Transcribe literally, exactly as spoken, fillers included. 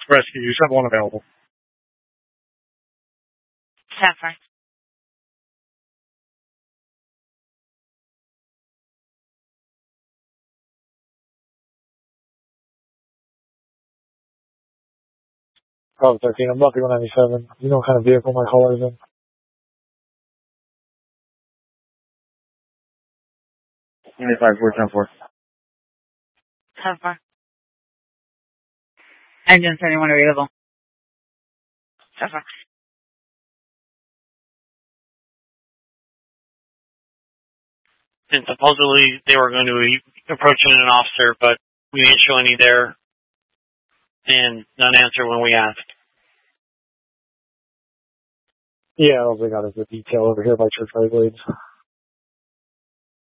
Rescue, you have one available. Sapphire. Bravo thirteen, I'm Bucky one ninety-seven. You know what kind of vehicle my caller is in? ninety-five, four ten four. Sapphire. Engine seventy-one available. Sapphire. And supposedly they were going to be approaching an officer, but we didn't show any there, and none answered when we asked. Yeah, all they got is the detail over here by Church Right Blades.